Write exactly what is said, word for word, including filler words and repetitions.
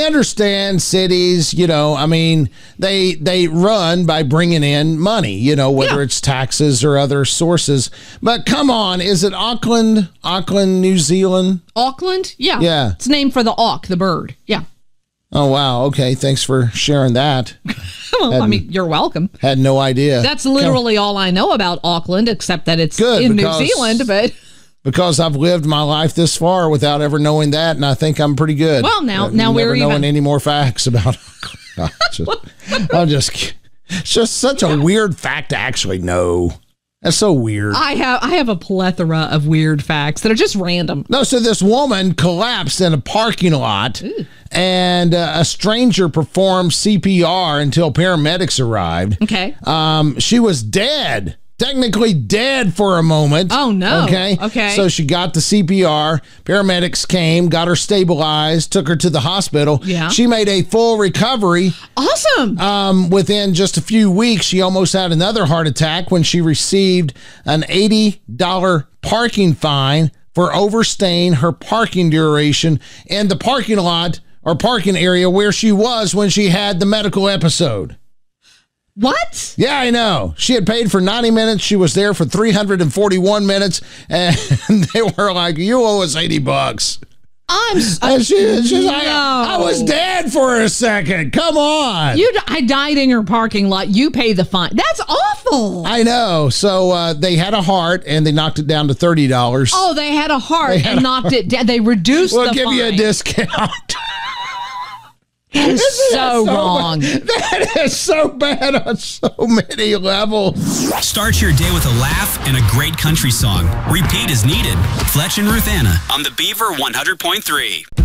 understand cities, you know, I mean, they they run by bringing in money, you know, whether Yeah. it's taxes or other sources. But come on, is it Auckland, Auckland, New Zealand? Auckland? Yeah. Yeah. It's named for the auk, the bird. Yeah. Oh, wow. Okay. Thanks for sharing that. Well, I Hadn't- mean, you're welcome. Had no idea. That's literally all I know about Auckland, except that it's Good, in New because- Zealand. But Because I've lived my life this far without ever knowing that, and I think I'm pretty good. Well, now- at now never we're knowing even- any more facts about. I'm just, I'm just, it's just such a weird fact to actually know. That's so weird. I have I have a plethora of weird facts that are just random. No, so this woman collapsed in a parking lot, and uh, a stranger performed C P R until paramedics arrived. Okay. Um, she was dead. Technically dead for a moment. Oh, no. Okay. Okay. So she got the C P R. Paramedics came, got her stabilized, took her to the hospital. Yeah. She made a full recovery. Awesome. Um, within just a few weeks, she almost had another heart attack when she received an eighty dollars parking fine for overstaying her parking duration in the parking lot or parking area where she was when she had the medical episode. What? Yeah, I know. She had paid for ninety minutes. She was there for three hundred forty-one minutes, and they were like, you owe us eighty bucks. I'm s- And she, she's like, No. I was dead for a second. Come on. You, I died in your parking lot. You pay the fine. That's awful. I know. So uh, they had a heart, and they knocked it down to thirty dollars. Oh, they had a heart They had and a knocked it down. They reduced We'll the give fine. you a discount. That is Isn't that so wrong. That is so bad on so many levels. Start your day with a laugh and a great country song. Repeat as needed. Fletch and Ruth Anna on the Beaver one hundred point three.